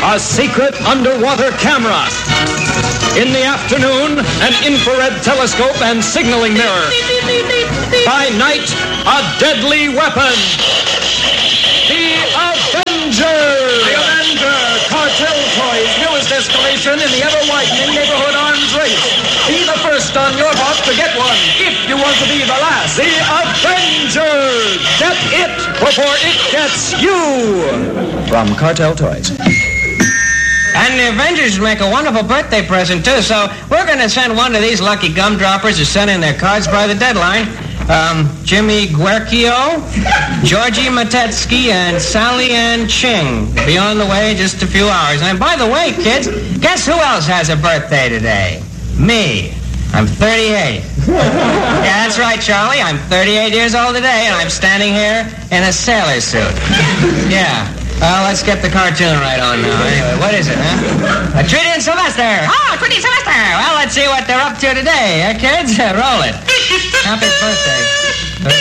a secret underwater camera. In the afternoon, an infrared telescope and signaling mirror. By night, a deadly weapon. The Avenger! The Avenger! Cartel Toys' newest escalation in the ever-widening neighborhood arms race. Be the first on your block to get one, if you want to be the last. The Avenger! Get it before it gets you! From Cartel Toys. And the Avengers make a wonderful birthday present, too, so we're going to send one of these lucky gumdroppers to send in their cards by the deadline. Jimmy Guercio, Georgie Matetsky, and Sally Ann Ching. Be on the way in just a few hours. And by the way, kids, guess who else has a birthday today? Me. I'm 38. Yeah, that's right, Charlie. I'm 38 years old today, and I'm standing here in a sailor suit. Yeah. Well, let's get the cartoon right on now. Anyway, what is it, huh? Trudy and Sylvester. Oh, Trudy and Sylvester. Well, let's see what they're up to today, kids? Roll it. Happy birthday.